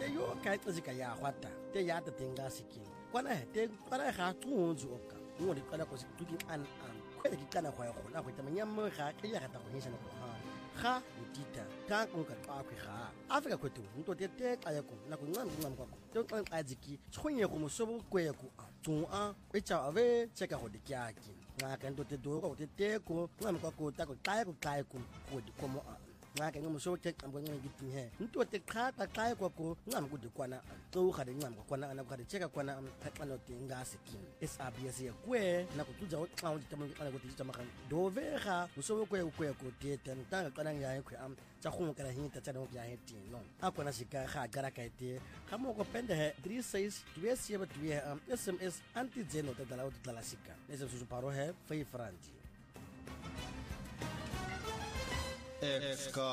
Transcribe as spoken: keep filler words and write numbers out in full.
yo ka ixika ya hwata te ya te tinga sikin kwana he te kwana ga tsunzu oka ngo di kala ko se tuki an an kwa di kana kwa go na go ta manyam ga ke ya ga ta go hisa na go ha ga utita ka ko ka ka khwe ga afika kwetu nto te te ka ya ko na go ngam ngam kwa ko te ka ka dziki tshonye go mosobo kwe ko a tsu a kwe cha ave cheka go di kyaki nga ka nto te do ko te te ko ngam kwa ko ta ko ka ko ka ko go di komo a nga ke ngomuso ke qambo ngene githi he nto te qhaqa xa kwa ko ngam ku di kwana tso ga di ngam kwana ana ku ga di cheka kwana xa no tinga sikin esabs ye kwe na ku tsuza o xa o ditamo kana ku di tsama ga dovega muso kwe kwe ko te ten tanga kana ya kwe am tsa go ka hin ta tsana o ya he tin no a kwana sika ga gara ka te ga mo ko pende he three six two seven two am sms anti zeno ta dala o dala sika ese su paro he five francs.